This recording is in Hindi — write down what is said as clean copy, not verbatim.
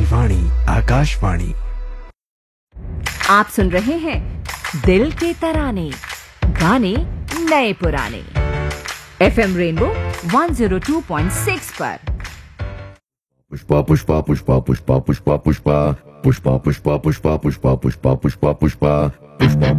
वाणी आकाशवाणी। आप सुन रहे हैं दिल के तराने, गाने नए पुराने, FM रेनबो 102.6 पर। पुष्पा पुष्पा पुष्पा पुष्पा पुष्पा पुष्पा पुष्पा पुष्पा पुष्पा पुष्पा पुष्पा पुष्पा पुष्पा पुष्पा